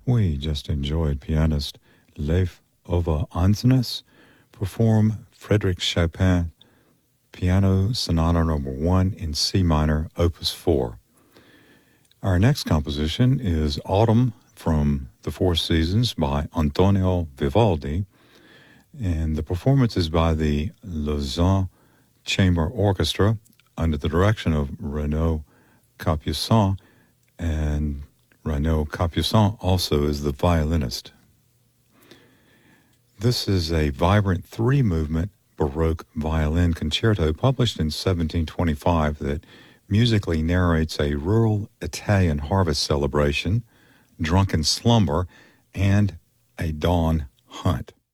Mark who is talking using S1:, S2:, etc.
S1: We just enjoyed pianist Leif Ove Andsnes perform Frédéric Chopin Piano Sonata No. 1 in C minor, Opus 4. Our next composition is Autumn from The Four Seasons by Antonio Vivaldi, and the performance is by the Lausanne Chamber Orchestra under the direction of Renaud Capuçon, and Renaud Capuçon also is the violinist. This is a vibrant three-movement Baroque violin concerto published in 1725 that musically narrates a rural Italian harvest celebration, drunken slumber, and a dawn hunt.